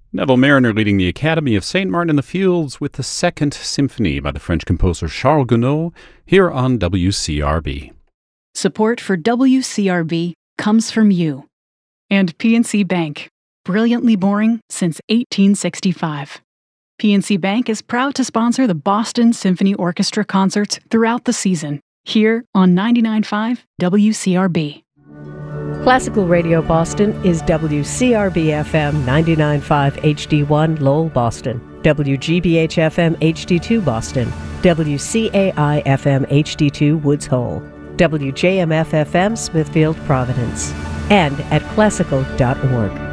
Neville Mariner leading the Academy of St. Martin in the Fields with the Second Symphony by the French composer Charles Gounod here on WCRB. Support for WCRB comes from you and PNC Bank, brilliantly boring since 1865. PNC Bank is proud to sponsor the Boston Symphony Orchestra concerts throughout the season, here on 99.5 WCRB. Classical Radio Boston is WCRB-FM 99.5 HD1 Lowell, Boston, WGBH-FM HD2 Boston, WCAI-FM HD2 Woods Hole, WJMF-FM Smithfield, Providence, and at classical.org.